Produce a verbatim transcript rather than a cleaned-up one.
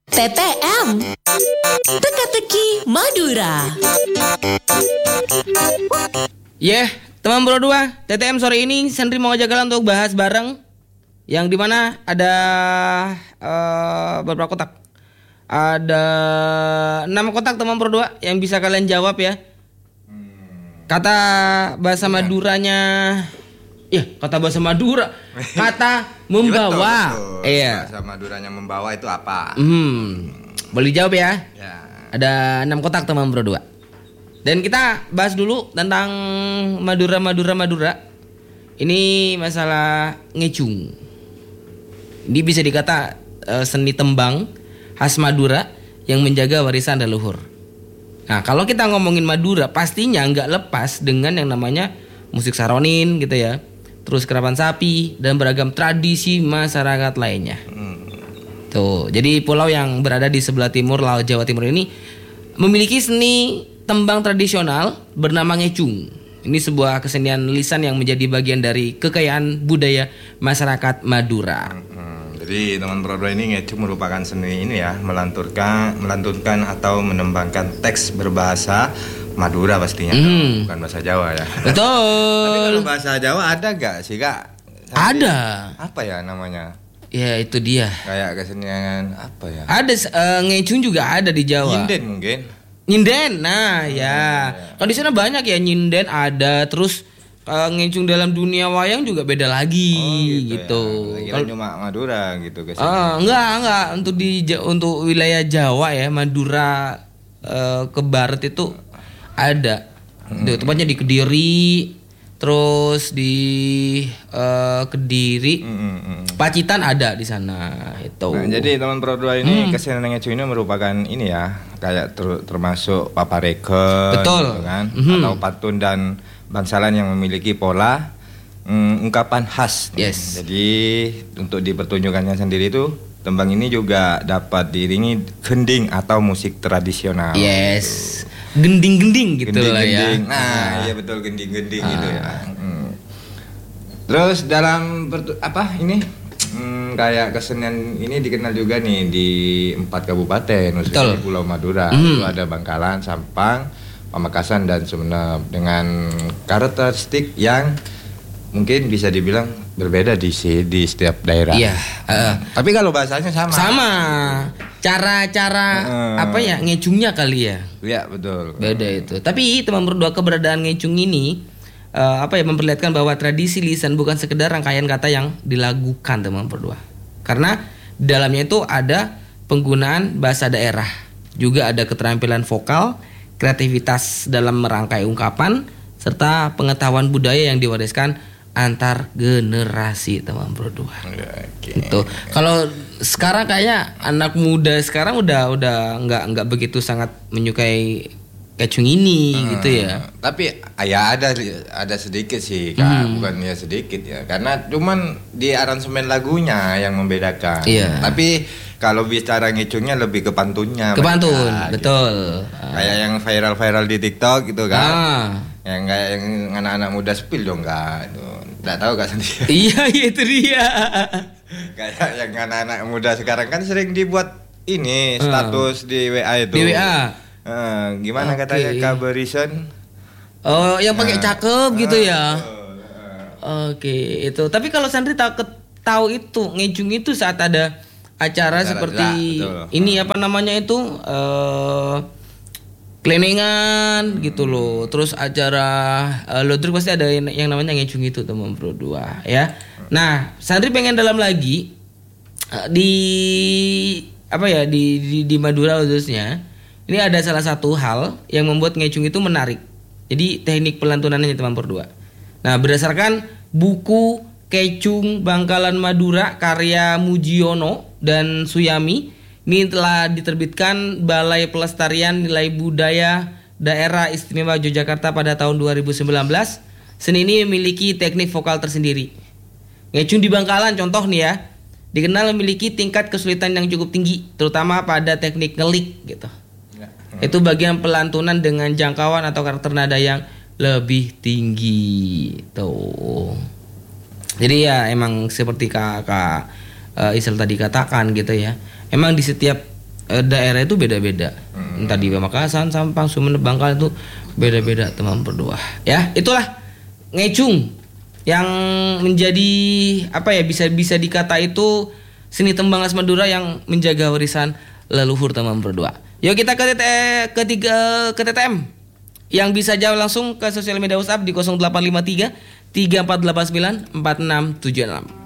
T T M Teka-teki Madura. Yeah, teman Bro dua, T T M sore ini Sandri mau ajak kalian untuk bahas bareng, yang dimana ada uh, beberapa kotak. Ada enam kotak teman Bro dua yang bisa kalian jawab ya. Kata bahasa Maduranya, ya kata bahasa Madura, kata membawa. Betul, betul. Iya. Bahasa Maduranya membawa itu apa? Hmm, boleh jawab ya? Ya. Ada enam kotak teman Bro dua. Dan kita bahas dulu tentang Madura Madura Madura. Ini masalah ngecung. Ini bisa dikata uh, seni tembang khas Madura yang menjaga warisan leluhur. Nah, kalau kita ngomongin Madura, pastinya nggak lepas dengan yang namanya musik saronin gitu ya. Terus kerapan sapi dan beragam tradisi masyarakat lainnya. Hmm. Tuh, jadi pulau yang berada di sebelah timur Laut Jawa Timur ini memiliki seni tembang tradisional bernama ngecung. Ini sebuah kesenian lisan yang menjadi bagian dari kekayaan budaya masyarakat Madura. Hmm, jadi teman Bro dua ini ngecung merupakan seni ini ya, melanturkan, melantunkan atau menembangkan teks berbahasa Madura pastinya, Hmm. bukan bahasa Jawa ya. Tapi Betul. kalau bahasa Jawa ada gak sih Kak? Ada. Apa ya namanya? Ya itu dia. Kayak kesenian apa ya? Ada uh, ngecung juga ada di Jawa. Nyinden mungkin. Nyinden, nah ya. Kalau di sana banyak ya nyinden ada, terus uh, ngecung dalam dunia wayang juga beda lagi Oh, gitu. Ya. Kalau cuma Madura gitu kesenian. uh, enggak enggak untuk di untuk wilayah Jawa ya, Madura uh, ke barat itu ada. Hmm. Tuh, tempatnya di Kediri, terus di uh, Kediri, Hmm, hmm, hmm. Pacitan ada di sana itu. Nah, jadi teman Pro dua ini Hmm. kesenian ngecung ini merupakan ini ya, kayak ter- termasuk papareken, Betul. gitu kan, Mhm. atau patun dan bangsalan yang memiliki pola mm, ungkapan khas. Yes. Jadi untuk di pertunjukannya sendiri itu tembang ini juga dapat diiringi gending atau musik tradisional. Yes. Gending-gending gitu lah ya. Gending-gending. Nah, iya betul gending-gending gitu ya. Hmm. Terus dalam pertu- apa ini? Hmm, kayak kesenian ini dikenal juga nih di empat kabupaten khususnya Betul. di Pulau Madura. Hmm. Itu ada Bangkalan, Sampang, Pamekasan dan Sumeneb dengan karakteristik yang mungkin bisa dibilang berbeda di si- di setiap daerah. Iya. uh, Tapi kalau bahasanya sama. Sama. Cara-cara Hmm. apa ya ngecungnya kali ya. Iya, betul. Beda itu. Tapi teman berdua keberadaan ngecung ini uh, apa ya memperlihatkan bahwa tradisi lisan bukan sekedar rangkaian kata yang dilagukan teman berdua. Karena di dalamnya itu ada penggunaan bahasa daerah, juga ada keterampilan vokal, kreativitas dalam merangkai ungkapan, serta pengetahuan budaya yang diwariskan antar generasi teman berdua. Oke. Itu kalau sekarang kayaknya anak muda sekarang udah udah nggak nggak begitu sangat menyukai kecung ini Hmm, gitu ya. Tapi ya ada ada sedikit sih Kak, Hmm. bukan ya sedikit ya. Karena cuman di aransemen lagunya yang membedakan. Iya. Tapi kalau bicara ngecungnya lebih ke pantunnya. Ke pantun, mereka, betul. gitu. Kayak yang viral-viral di TikTok gitu kan. Ah. Yang kayak yang anak-anak muda spill dong Kak. Itu. Nggak tahu Kak sendiri. Iya itu dia. Kayak yang anak-anak muda sekarang kan sering dibuat ini Ah. status di W A itu. Di W A. Eh, gimana Oke. katanya Kak Berison? Oh, yang pakai Nah. cakep gitu ya. Betul, eh. Oke, itu. Tapi kalau Sandri tahu tahu itu ngejung itu saat ada acara, Acara, seperti ya, betul. ini apa namanya itu eh kelenengan gitu loh. Terus acara eh, lodruk pasti ada yang, yang namanya ngejung itu teman bro dua ya. Nah, Sandri pengen dalam lagi eh, di apa ya di, di di Madura khususnya. Ini ada salah satu hal yang membuat ngecung itu menarik. Jadi teknik pelantunannya teman berdua. Nah, berdasarkan buku Kecung Bangkalan Madura karya Mujiono dan Suyami, ini telah diterbitkan Balai Pelestarian Nilai Budaya Daerah Istimewa Yogyakarta pada tahun dua ribu sembilan belas. Seni ini memiliki teknik vokal tersendiri. Ngecung di Bangkalan contoh nih ya, dikenal memiliki tingkat kesulitan yang cukup tinggi, terutama pada teknik ngelik gitu. Itu bagian pelantunan dengan jangkauan atau karakter nada yang lebih tinggi tuh. Jadi ya emang seperti kakak uh, Isel tadi katakan gitu ya. Emang di setiap eh, daerah itu beda-beda. Hmm. Entah di Pamekasan, Sampang, Sumeneb, Bangka itu beda-beda teman berdua. Ya, itulah ngecung yang menjadi apa ya bisa bisa dikata itu seni tembang khas Madura yang menjaga warisan leluhur teman berdua. Yuk kita ke T T ketiga ke T T M. Yang bisa jawab langsung ke sosial media WhatsApp di nol delapan lima tiga tiga empat delapan sembilan empat enam tujuh enam.